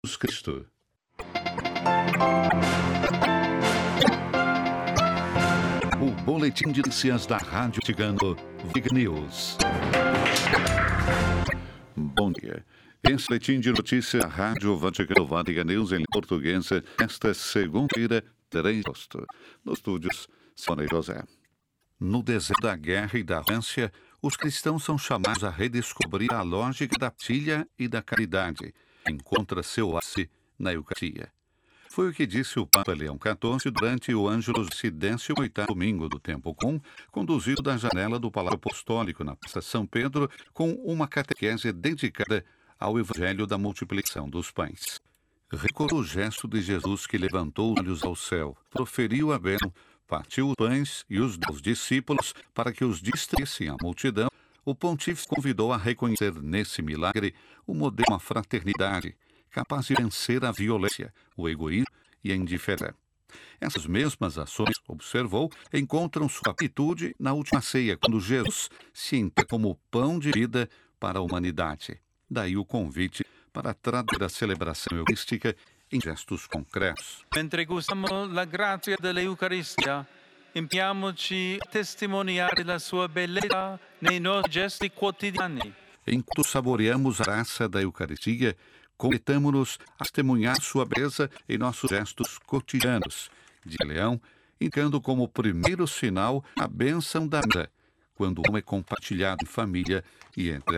Jesus Cristo. O boletim de notícias da Rádio Vaticano, Vig News. Bom dia. Esse boletim de notícias da Rádio Vaticano, Vig News em português, esta segunda-feira, 3 de agosto. Nos estúdios, Sônia José. No deserto da guerra e da violência, os cristãos são chamados a redescobrir a lógica da partilha e da caridade, que encontra seu ápice na Eucaristia. Foi o que disse o Papa Leão XIV durante o Ângelus Silêncio, o 8º domingo do Tempo Comum, conduzido da janela do Palácio Apostólico na Praça São Pedro, com uma catequese dedicada ao Evangelho da multiplicação dos pães. Recordou o gesto de Jesus que levantou os olhos ao céu, proferiu a bênção, partiu os pães e os deu aos discípulos para que os distribuíssem à multidão. O pontífice convidou a reconhecer nesse milagre o modelo da fraternidade, capaz de vencer a violência, o egoísmo e a indiferença. Essas mesmas ações, observou, encontram sua aptitude na última ceia, quando Jesus se entrega como pão de vida para a humanidade. Daí o convite para traduzir a celebração eucarística em gestos concretos. Mentre gustiamo la grazia dell'Eucaristia, impegniamoci a testimoniare la sua bellezza nei nostri gesti quotidiani. Enquanto saboreamos a graça da Eucaristia, completamos-nos a testemunhar sua beleza em nossos gestos cotidianos, de Leão, indicando como primeiro sinal a bênção da vida, quando o pão é compartilhado em família e entre